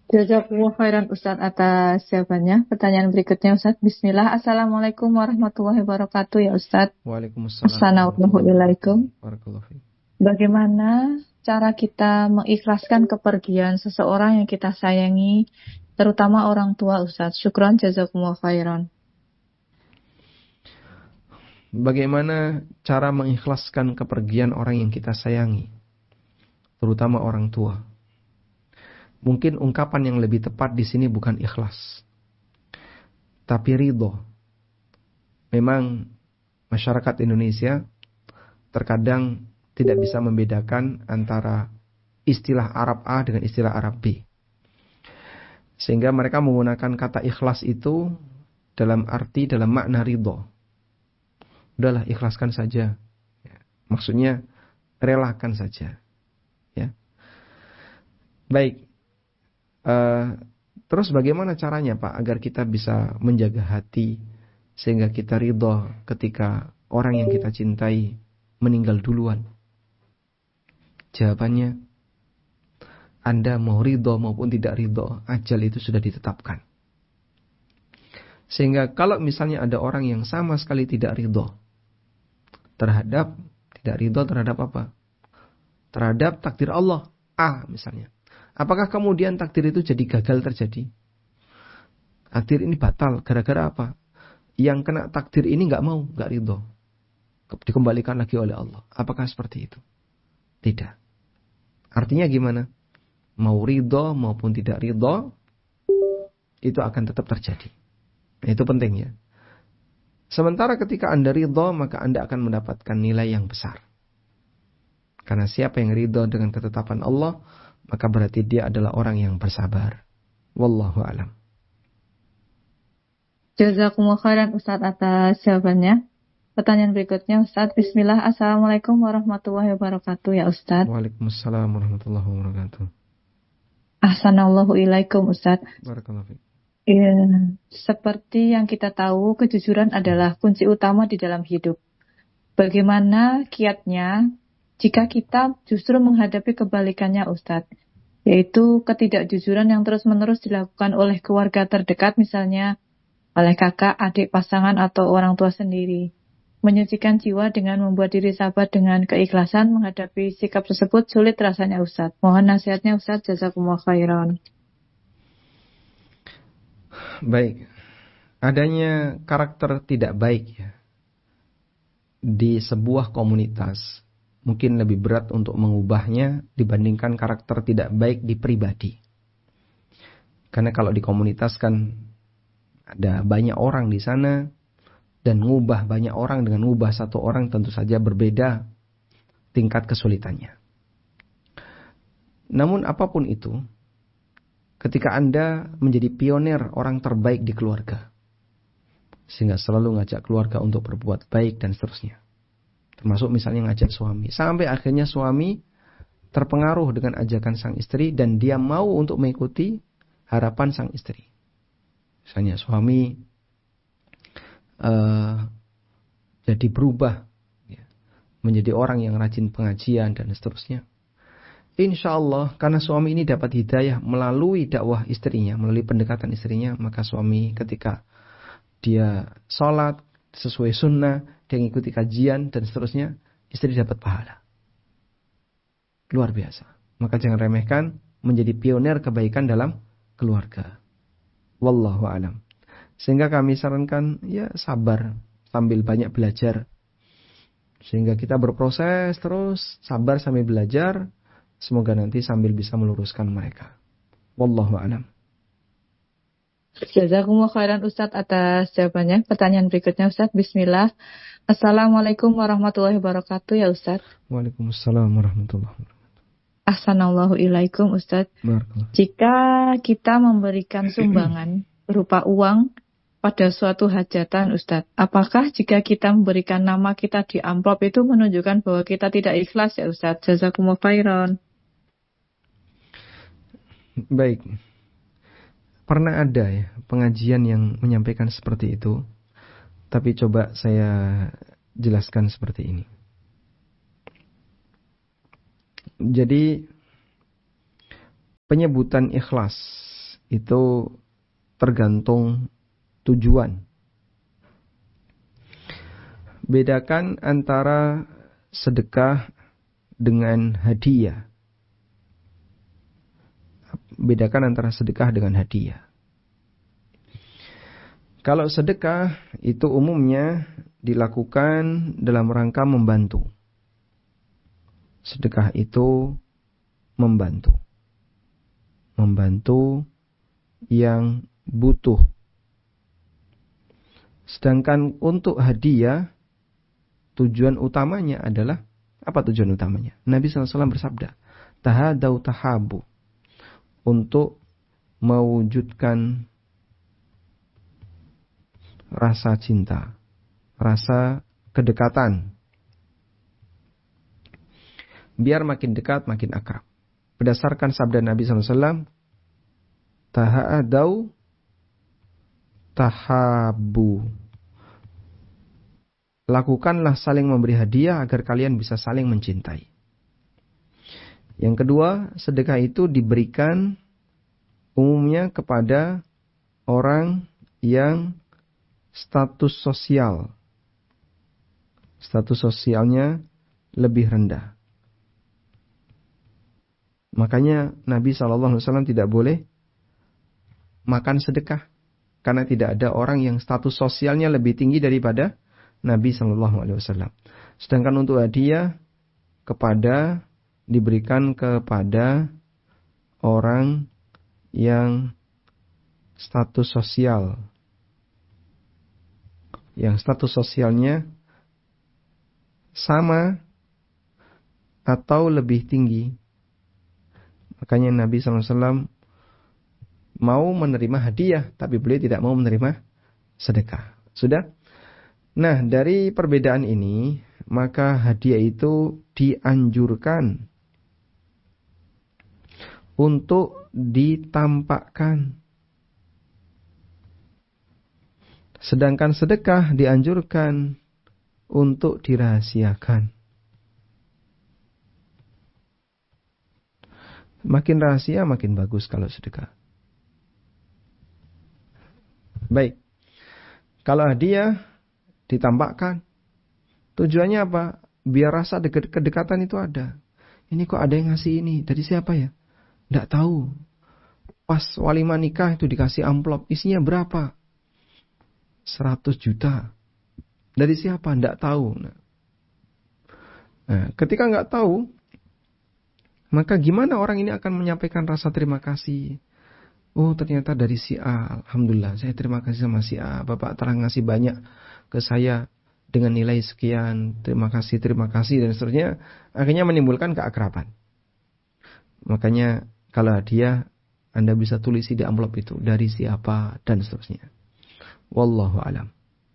Jazakumullah khairan Ustadz atas jawabannya. Pertanyaan berikutnya Ustadz. Bismillah. Assalamualaikum warahmatullahi wabarakatuh ya Ustadz. Waalaikumsalam warahmatullahi Assalamualaikum. wabarakatuh. Barakallahu fiik. Bagaimana cara kita mengikhlaskan kepergian seseorang yang kita sayangi, terutama orang tua Ustadz? Syukran jazakumullah khairan. Bagaimana cara mengikhlaskan kepergian orang yang kita sayangi, terutama orang tua? Mungkin ungkapan yang lebih tepat di sini bukan ikhlas, tapi ridho. Memang masyarakat Indonesia terkadang tidak bisa membedakan antara istilah Arab A dengan istilah Arab B. Sehingga mereka menggunakan kata ikhlas itu dalam makna ridho. Udahlah, ikhlaskan saja. Maksudnya relakan saja. Ya. Baik. Terus bagaimana caranya Pak agar kita bisa menjaga hati sehingga kita ridho ketika orang yang kita cintai meninggal duluan? Jawabannya, Anda mau ridho maupun tidak ridho, ajal itu sudah ditetapkan. Sehingga kalau misalnya ada orang yang sama sekali tidak ridho terhadap apa? Terhadap takdir Allah, A misalnya. Apakah kemudian takdir itu jadi gagal terjadi? Takdir ini batal gara-gara apa? Yang kena takdir ini nggak ridho, dikembalikan lagi oleh Allah. Apakah seperti itu? Tidak. Artinya gimana? Mau ridho maupun tidak ridho, itu akan tetap terjadi. Itu penting ya. Sementara ketika Anda ridho, maka Anda akan mendapatkan nilai yang besar. Karena siapa yang ridho dengan ketetapan Allah, maka berarti dia adalah orang yang bersabar. Wallahu a'lam. Jazakumullah khairan Ustadz atas jawabannya. Pertanyaan berikutnya Ustadz. Bismillah. Assalamualaikum warahmatullahi wabarakatuh ya Ustadz. Waalaikumsalam warahmatullahi wabarakatuh. Ahsanallahu ilaikum Ustadz. Barakallahu fiik. Seperti yang kita tahu, kejujuran adalah kunci utama di dalam hidup. Bagaimana kiatnya jika kita justru menghadapi kebalikannya Ustadz, yaitu ketidakjujuran yang terus-menerus dilakukan oleh keluarga terdekat, misalnya oleh kakak, adik, pasangan, atau orang tua sendiri. Menyucikan jiwa dengan membuat diri sabar dengan keikhlasan menghadapi sikap tersebut sulit rasanya Ustadz. Mohon nasihatnya Ustadz, jazakumullah khairan. Baik, adanya karakter tidak baik ya di sebuah komunitas mungkin lebih berat untuk mengubahnya dibandingkan karakter tidak baik di pribadi. Karena kalau di komunitas kan ada banyak orang di sana, dan ngubah banyak orang dengan ngubah satu orang tentu saja berbeda tingkat kesulitannya. Namun apapun itu, ketika Anda menjadi pionir orang terbaik di keluarga, sehingga selalu ngajak keluarga untuk berbuat baik dan seterusnya, termasuk misalnya ngajak suami, sampai akhirnya suami terpengaruh dengan ajakan sang istri dan dia mau untuk mengikuti harapan sang istri. Misalnya suami jadi berubah ya, menjadi orang yang rajin pengajian dan seterusnya. Insya Allah karena suami ini dapat hidayah melalui dakwah istrinya, melalui pendekatan istrinya, maka suami ketika dia sholat sesuai sunnah, dia mengikuti kajian dan seterusnya, istri dapat pahala. Luar biasa. Maka jangan remehkan menjadi pionir kebaikan dalam keluarga. Wallahu a'lam. Sehingga kami sarankan ya sabar sambil banyak belajar. Sehingga kita berproses terus, sabar sambil belajar. Semoga nanti sambil bisa meluruskan mereka. Wallahu a'lam. Jazakumullah khairan Ustadz atas jawabannya. Pertanyaan berikutnya Ustadz. Bismillah. Assalamualaikum warahmatullahi wabarakatuh ya Ustadz. Waalaikumsalam warahmatullahi wabarakatuh. Ahsanallahu ilaikum Ustadz. Jika kita memberikan sumbangan berupa uang pada suatu hajatan Ustadz, apakah jika kita memberikan nama kita di amplop itu menunjukkan bahwa kita tidak ikhlas ya Ustadz? Jazakumullah khairan. Baik. Pernah ada ya pengajian yang menyampaikan seperti itu, tapi coba saya jelaskan seperti ini. Jadi penyebutan ikhlas itu tergantung tujuan. Bedakan antara sedekah dengan hadiah. Bedakan antara sedekah dengan hadiah. Kalau sedekah itu umumnya dilakukan dalam rangka membantu. Sedekah itu membantu. Membantu yang butuh. Sedangkan untuk hadiah, tujuan utamanya adalah, apa tujuan utamanya? Nabi SAW bersabda, tahadau tahabu, untuk mewujudkan rasa cinta, rasa kedekatan. Biar makin dekat, makin akrab. Berdasarkan sabda Nabi SAW, tahadau tahabu. Lakukanlah saling memberi hadiah agar kalian bisa saling mencintai. Yang kedua, sedekah itu diberikan umumnya kepada orang yang status sosialnya lebih rendah. Makanya Nabi SAW tidak boleh makan sedekah, karena tidak ada orang yang status sosialnya lebih tinggi daripada Nabi SAW. Sedangkan untuk hadiah diberikan kepada orang yang status sosialnya sama atau lebih tinggi. Makanya Nabi SAW mau menerima hadiah, tapi beliau tidak mau menerima sedekah. Sudah? Nah, dari perbedaan ini, maka hadiah itu dianjurkan untuk ditampakkan. Sedangkan sedekah dianjurkan untuk dirahasiakan. Makin rahasia, makin bagus kalau sedekah. Baik. Kalau hadiah ditampakkan, tujuannya apa? Biar rasa kedekatan itu ada. Ini kok ada yang ngasih ini? Dari siapa ya? Nggak tahu. Pas walimah nikah itu dikasih amplop. Isinya berapa? 100 juta. Dari siapa? Nggak tahu. Nah, ketika nggak tahu, maka gimana orang ini akan menyampaikan rasa terima kasih? Oh, ternyata dari si A. Alhamdulillah, saya terima kasih sama si A. Bapak telah ngasih banyak ke saya dengan nilai sekian. Terima kasih, dan seterusnya. Akhirnya menimbulkan keakraban. Makanya kalau hadiah, Anda bisa tulis di amplop itu dari siapa dan seterusnya. Wallahu alam.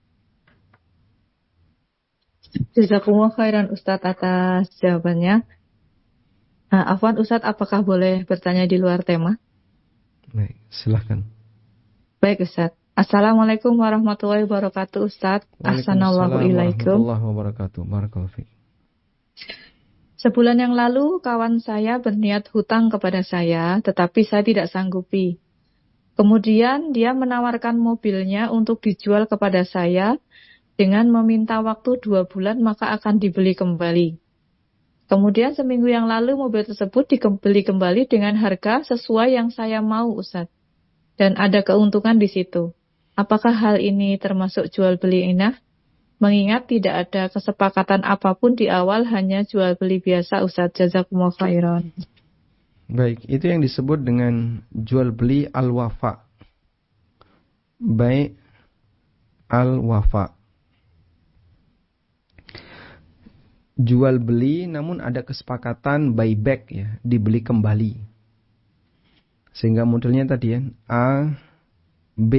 Jazakumullah khairan Ustadz atas jawabannya. Afwan Ustadz, apakah boleh bertanya di luar tema? Baik, silahkan. Baik Ustadz. Assalamualaikum warahmatullahi wabarakatuh Ustadz. Ahsanallahu ilaikum. Warahmatullahi wabarakatuh. Barakallahu fiik. Sebulan yang lalu kawan saya berniat hutang kepada saya, tetapi saya tidak sanggupi. Kemudian dia menawarkan mobilnya untuk dijual kepada saya dengan meminta waktu 2 bulan maka akan dibeli kembali. Kemudian seminggu yang lalu mobil tersebut dibeli kembali dengan harga sesuai yang saya mau Ustadz. Dan ada keuntungan di situ. Apakah hal ini termasuk jual beli inah? Mengingat tidak ada kesepakatan apapun di awal, hanya jual beli biasa Ustadz. Jazakumullah khairan. Baik, itu yang disebut dengan jual beli al-wafa. Baik al-wafa. Jual beli namun ada kesepakatan buyback ya, dibeli kembali. Sehingga modelnya tadi ya, A, B.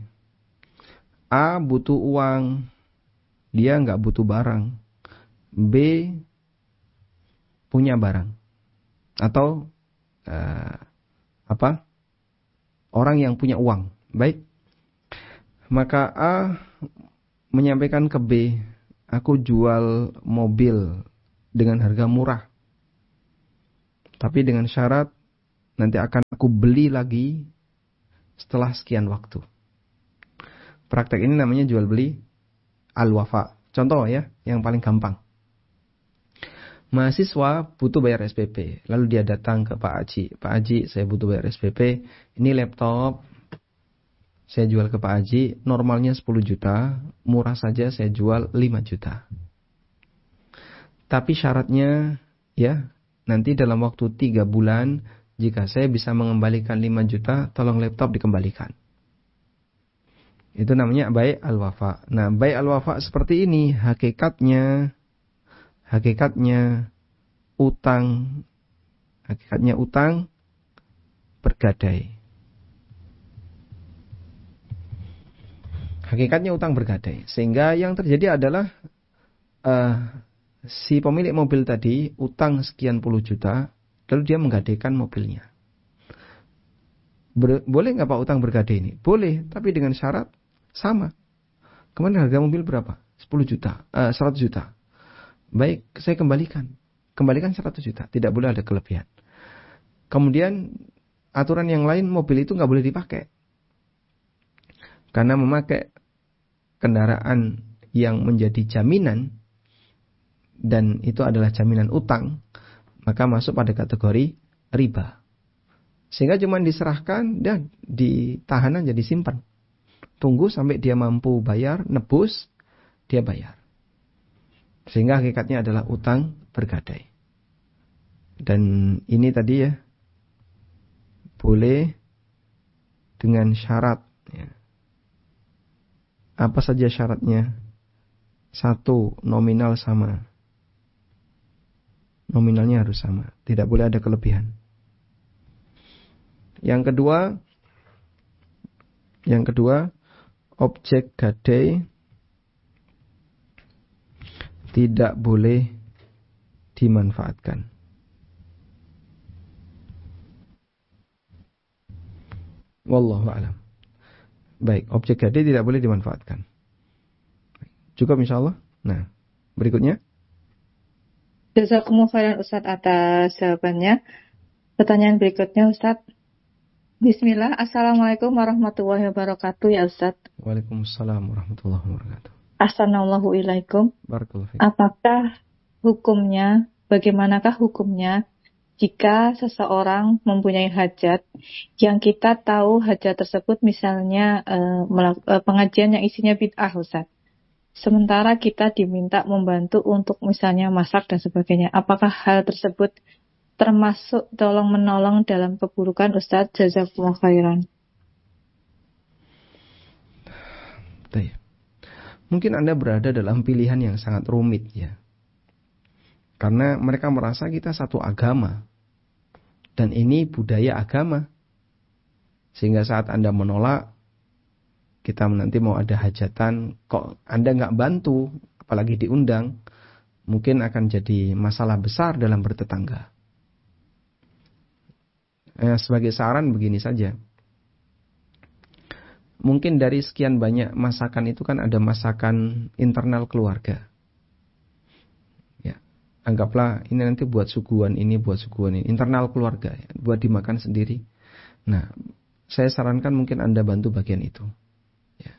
A butuh uang, dia nggak butuh barang. B punya barang. Atau orang yang punya uang. Baik. Maka A menyampaikan ke B, aku jual mobil dengan harga murah. Tapi dengan syarat nanti akan aku beli lagi setelah sekian waktu. Praktek ini namanya jual beli al-wafa. Contoh ya, yang paling gampang. Mahasiswa butuh bayar SPP. Lalu dia datang ke Pak Haji. Pak Haji, saya butuh bayar SPP. Ini laptop. Saya jual ke Pak Haji. Normalnya 10 juta. Murah saja saya jual 5 juta. Tapi syaratnya, ya, nanti dalam waktu 3 bulan, jika saya bisa mengembalikan 5 juta, tolong laptop dikembalikan. Itu namanya bai al-wafa. Nah, bai al-wafa seperti ini. Hakikatnya utang bergadai. Hakikatnya utang bergadai. Sehingga yang terjadi adalah si pemilik mobil tadi utang sekian puluh juta, lalu dia menggadaikan mobilnya. Boleh nggak Pak utang bergadai ini? Boleh, tapi dengan syarat sama. Kemarin harga mobil berapa? 10 juta, 100 juta. Baik, saya kembalikan 100 juta. Tidak boleh ada kelebihan. Kemudian aturan yang lain, mobil itu nggak boleh dipakai. Karena memakai kendaraan yang menjadi jaminan, dan itu adalah jaminan utang, maka masuk pada kategori riba. Sehingga cuma diserahkan dan ditahan aja, disimpan. Tunggu sampai dia mampu bayar, nebus, dia bayar. Sehingga hakikatnya adalah utang bergadai. Dan ini tadi ya, boleh dengan syarat. Ya. Apa saja syaratnya? 1, nominal sama. Nominalnya harus sama. Tidak boleh ada kelebihan. Yang kedua, objek gadai tidak boleh dimanfaatkan. Wallahu a'lam. Baik, objek gadai tidak boleh dimanfaatkan. Cukup insyaallah. Nah, berikutnya. Jazakumullah khairan Ustadz atas jawabannya. Pertanyaan berikutnya Ustadz. Bismillah, Assalamualaikum warahmatullahi wabarakatuh ya Ustadz. Waalaikumsalam warahmatullahi wabarakatuh. Assalamualaikum. Apakah hukumnya, bagaimanakah hukumnya jika seseorang mempunyai hajat yang kita tahu hajat tersebut misalnya pengajian yang isinya bid'ah Ustadz. Sementara kita diminta membantu untuk misalnya masak dan sebagainya. Apakah hal tersebut termasuk tolong-menolong dalam keburukan Ustadz? Jazakumullah khairan. Mungkin Anda berada dalam pilihan yang sangat rumit ya. Karena mereka merasa kita satu agama. Dan ini budaya agama. Sehingga saat Anda menolak, kita nanti mau ada hajatan, kok Anda nggak bantu, apalagi diundang, mungkin akan jadi masalah besar dalam bertetangga. Sebagai saran begini saja. Mungkin dari sekian banyak masakan itu kan ada masakan internal keluarga. Ya, anggaplah ini nanti buat suguhan ini, internal keluarga, ya, buat dimakan sendiri. Nah, saya sarankan mungkin Anda bantu bagian itu. Ya.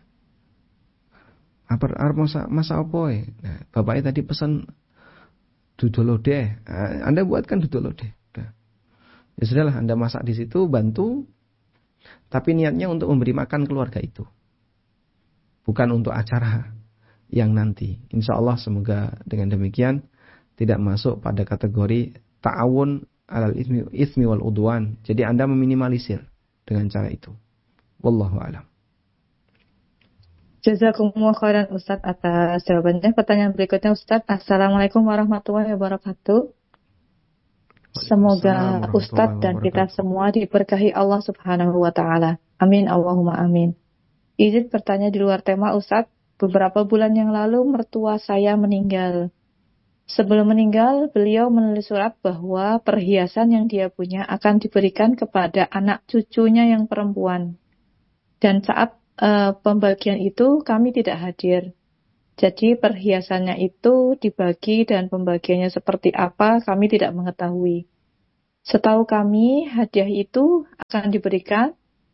Masa apa ya? Nah, bapaknya tadi pesan dudolode. Anda buatkan dudolode. Nah, ya sudahlah, Anda masak di situ, bantu. Tapi niatnya untuk memberi makan keluarga itu. Bukan untuk acara yang nanti. Insya Allah semoga dengan demikian tidak masuk pada kategori ta'awun alal ismi wal udwan. Jadi Anda meminimalisir dengan cara itu. Wallahu a'lam. Jazakumullah khairan Ustadz atas jawabannya. Pertanyaan berikutnya Ustadz. Assalamualaikum warahmatullahi wabarakatuh. Semoga Ustadz dan kita semua diberkahi Allah Subhanahu wa Ta'ala. Amin, Allahumma amin. Izin bertanya di luar tema Ustadz. Beberapa bulan yang lalu mertua saya meninggal. Sebelum meninggal, beliau menulis surat bahwa perhiasan yang dia punya akan diberikan kepada anak cucunya yang perempuan. Dan saat pembagian itu kami tidak hadir. Jadi perhiasannya itu dibagi dan pembagiannya seperti apa kami tidak mengetahui. Setahu kami hadiah itu akan diberikan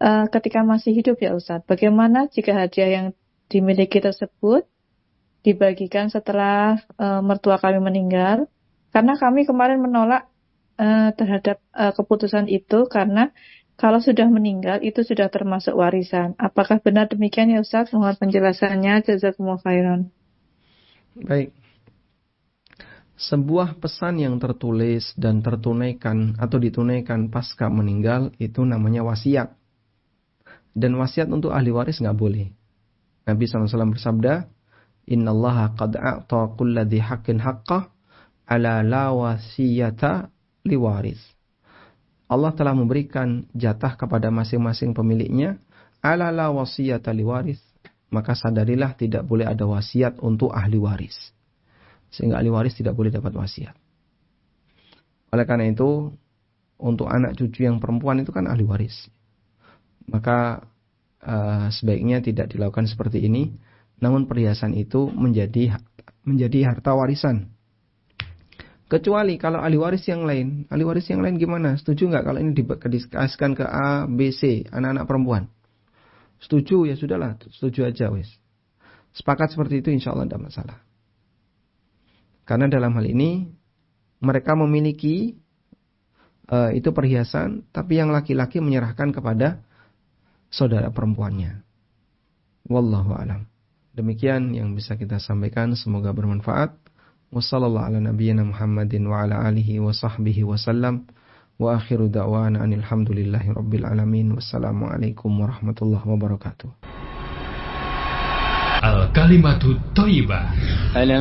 ketika masih hidup ya Ustadz, bagaimana jika hadiah yang dimiliki tersebut dibagikan setelah mertua kami meninggal? Karena kami kemarin menolak terhadap keputusan itu karena kalau sudah meninggal itu sudah termasuk warisan. Apakah benar demikian ya Ustaz? Mohon penjelasannya. Jazakumullah khairan. Baik. Sebuah pesan yang tertulis dan tertunaikan atau ditunaikan pasca meninggal itu namanya wasiat. Dan wasiat untuk ahli waris nggak boleh. Nabi SAW bersabda, Innallaha qad a'ta kulladhi haqqin haqqah ala la wasiyata liwaris. Allah telah memberikan jatah kepada masing-masing pemiliknya ala la wasiyata liwaris. Maka sadarilah tidak boleh ada wasiat untuk ahli waris. Sehingga ahli waris tidak boleh dapat wasiat. Oleh karena itu, untuk anak cucu yang perempuan itu kan ahli waris. Maka sebaiknya tidak dilakukan seperti ini. Namun perhiasan itu menjadi harta warisan. Kecuali kalau ahli waris yang lain. Ahli waris yang lain gimana? Setuju nggak kalau ini dikasihkan ke A, B, C, anak-anak perempuan? Setuju, ya sudahlah. Setuju aja wis. Sepakat seperti itu insya Allah tidak masalah. Karena dalam hal ini mereka memiliki itu perhiasan, tapi yang laki-laki menyerahkan kepada saudara perempuannya. Wallahu a'lam. Demikian yang bisa kita sampaikan, semoga bermanfaat. Wassallallahu ala nabiyyina Muhammadin wa ala alihi wa sahbihi wa sallam. Wa akhiru da'wana anil hamdulillahi rabbil alamin. Wassalamualaikum warahmatullahi wabarakatuh. Al-Kalimatu Thayyibah.